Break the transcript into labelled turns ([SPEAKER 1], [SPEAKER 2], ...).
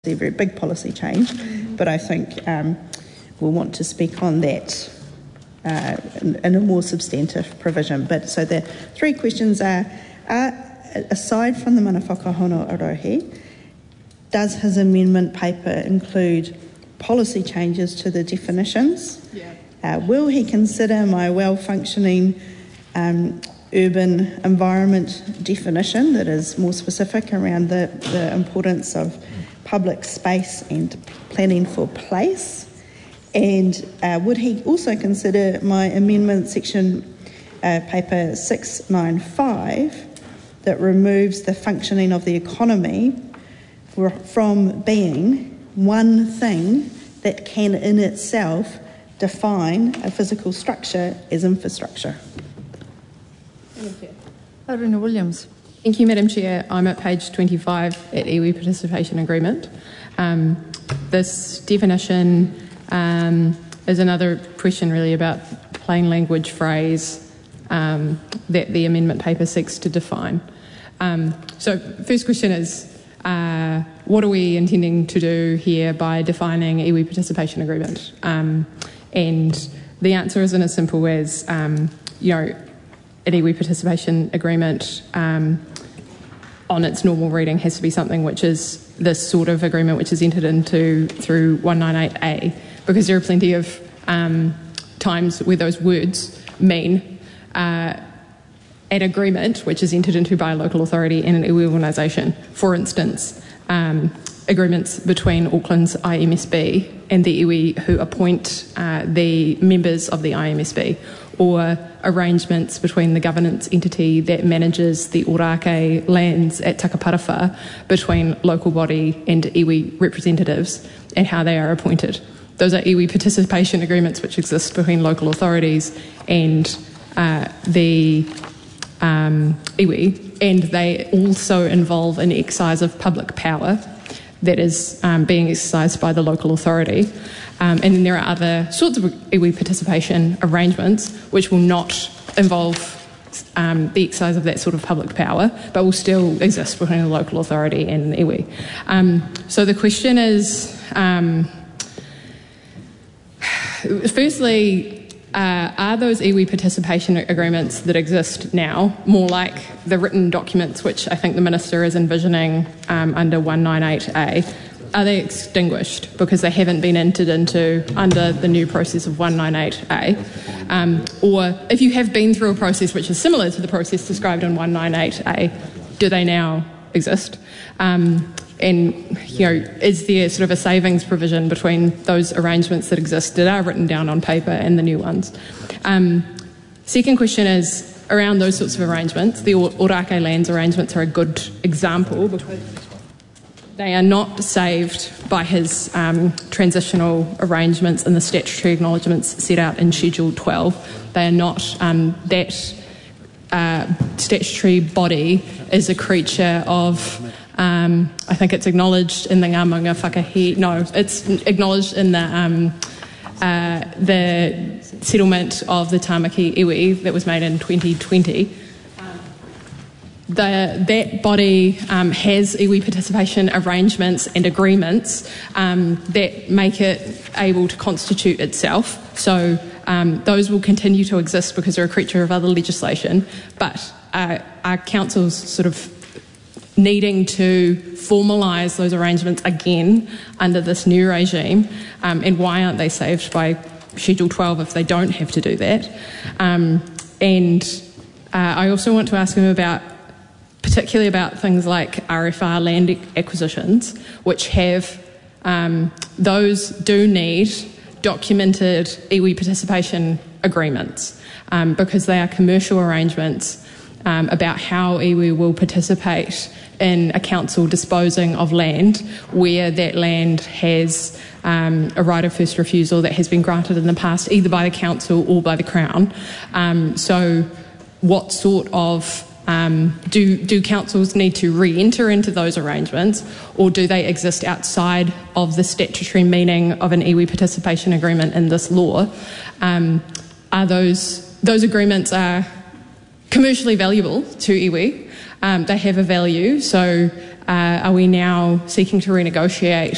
[SPEAKER 1] a very big policy change, but I think we'll want to speak on that in a more substantive provision. But so the three questions are aside from the mana whakahono-a-rohe, does his amendment paper include policy changes to the definitions?
[SPEAKER 2] Yeah.
[SPEAKER 1] Will he consider my well-functioning urban environment definition that is more specific around the importance of public space and planning for place? And would he also consider my amendment section paper 695 that removes the functioning of the economy from being one thing that can in itself define a physical structure as infrastructure?
[SPEAKER 3] Aruna Williams.
[SPEAKER 2] Thank you, Madam Chair. I'm at page 25 at iwi participation agreement. This definition is another question really about plain language phrase that the amendment paper seeks to define. So first question is, what are we intending to do here by defining iwi participation agreement? And the answer isn't as simple as, an iwi participation agreement on its normal reading has to be something which is this sort of agreement which is entered into through 198A, because there are plenty of times where those words mean an agreement which is entered into by a local authority and an iwi organisation. For instance, agreements between Auckland's IMSB and the iwi who appoint the members of the IMSB, or arrangements between the governance entity that manages the Ōrākei lands at Takaparawa between local body and iwi representatives and how they are appointed. Those are iwi participation agreements which exist between local authorities and the iwi, and they also involve an exercise of public power that is being exercised by the local authority. And then there are other sorts of iwi participation arrangements which will not involve the exercise of that sort of public power, but will still exist between the local authority and the iwi. So the question is, firstly, are those iwi participation agreements that exist now more like the written documents which I think the Minister is envisioning under 198A? Are they extinguished because they haven't been entered into under the new process of 198A? Or if you have been through a process which is similar to the process described in 198A, do they now exist? And, is there sort of a savings provision between those arrangements that exist that are written down on paper and the new ones? Second question is around those sorts of arrangements. The Ōrākei lands arrangements are a good example because they are not saved by his transitional arrangements and the statutory acknowledgements set out in Schedule 12. They are not, that statutory body is a creature of, I think it's acknowledged in the Ngā Maunga Whakahi, no, it's acknowledged in the settlement of the Tāmaki iwi that was made in 2020. That body has iwi participation arrangements and agreements that make it able to constitute itself. So those will continue to exist because they're a creature of other legislation, but our council's sort of needing to formalise those arrangements again under this new regime, and why aren't they saved by Schedule 12 if they don't have to do that? And I also want to ask him particularly about things like RFR land acquisitions, which have, those do need documented iwi participation agreements because they are commercial arrangements about how iwi will participate in a council disposing of land where that land has a right of first refusal that has been granted in the past either by the council or by the Crown. So what sort of do councils need to re-enter into those arrangements, or do they exist outside of the statutory meaning of an iwi participation agreement in this law? Are those agreements are commercially valuable to iwi? They have a value, so are we now seeking to renegotiate